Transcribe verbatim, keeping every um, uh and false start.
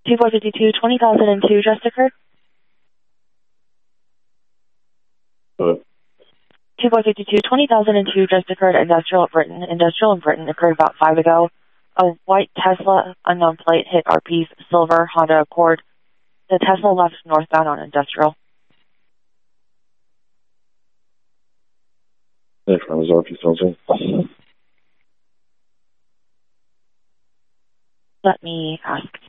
two four five two, twenty thousand two just occurred. Hello. two four five two, twenty thousand two just occurred. Industrial at Britain. Industrial in Britain occurred about five ago. A white Tesla, unknown plate, hit R P's silver Honda Accord. The Tesla left northbound on Industrial. Hey, from his R P something. Let me ask